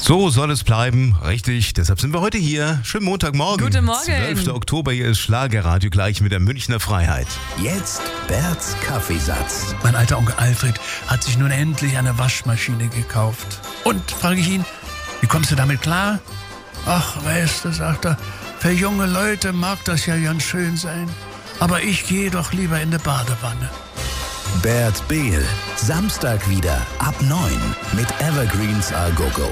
So soll es bleiben, richtig. Deshalb sind wir heute hier. Schönen Montagmorgen. Guten Morgen. 12. Oktober, hier ist Schlagerradio gleich mit der Münchner Freiheit. Jetzt Berts Kaffeesatz. Mein alter Onkel Alfred hat sich nun endlich eine Waschmaschine gekauft. Und, frage ich ihn, wie kommst du damit klar? Ach, weißt du, sagt er, für junge Leute mag das ja ganz schön sein. Aber ich gehe doch lieber in die Badewanne. Bert Behl. Samstag wieder ab 9 mit Evergreens A Go Go.